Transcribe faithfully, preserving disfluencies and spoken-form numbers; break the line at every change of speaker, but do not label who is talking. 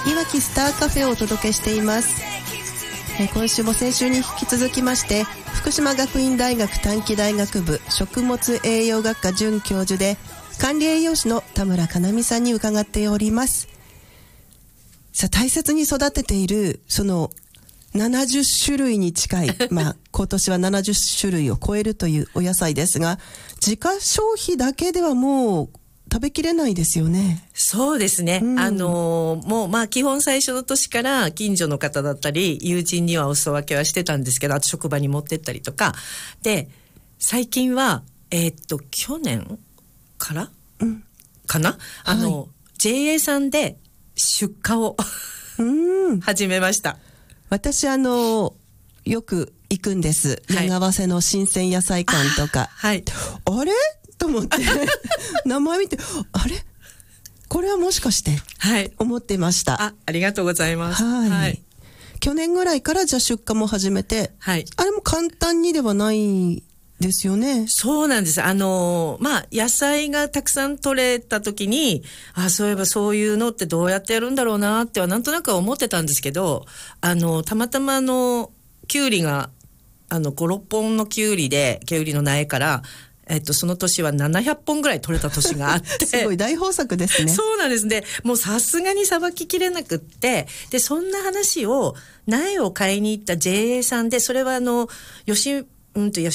いわきスターカフェをお届けしています。え今週も先週に引き続きまして、福島学院大学短期大学部食物栄養学科准教授で管理栄養士の田村かなみさんに伺っております。さあ、大切に育てているそのななじゅっしゅるいに近いまあ今年はななじゅっしゅるいを超えるというお野菜ですが、自家消費だけではもう食べきれないですよね。
そうですね、うん、あのもうまあ基本最初の年から近所の方だったり友人にはお裾分けはしてたんですけど、あと職場に持ってったりとかで、最近はえー、っと去年から、うん、かな、あの、はい、ジェーエー さんで出荷をうん始めました。
私あのよく行くんです、はい、長早の新鮮野菜館とか。あ、はい、あれと思って名前見て、あれこれはもしかして、はい、思ってました。
あ、ありがとうございます。
はい、はい、去年ぐらいからじゃあ出荷も始めて、はい、あれも簡単にではないですよね。
そうなんです。あのまあ野菜がたくさん取れた時に、あ、そういえばそういうのってどうやってやるんだろうなってはなんとなくは思ってたんですけど、あのたまたまあのきゅうりがあのご、ろっぽんのきゅうりで、きゅうりの苗からえっと、その年はななひゃっぽんぐらい取れた年があって
すごい大豊作ですね。
そうなんですね。もうさすがにさばききれなくって、でそんな話を苗を買いに行った ジェーエー さんで、それはあの吉うんと吉